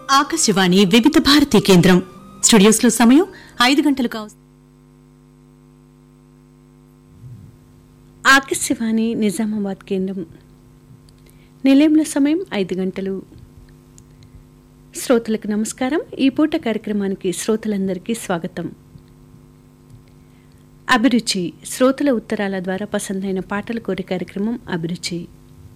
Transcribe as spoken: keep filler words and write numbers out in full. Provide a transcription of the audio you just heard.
ఆకాశవాణి వివిధ భారతి కేంద్రం స్టూడియోస్లో సమయం ఐదు గంటలు కావచ్చు. ఆకాశవాణి నిజామాబాద్ కేంద్రం నిలయంలో సమయం ఐదు గంటలు. శ్రోతలకు నమస్కారం. ఈ పూట కార్యక్రమానికి శ్రోతలందరికీ స్వాగతం. అభిరుచి శ్రోతల ఉత్తరాల ద్వారా పసందైన పాటలు కోరే కార్యక్రమం అభిరుచి.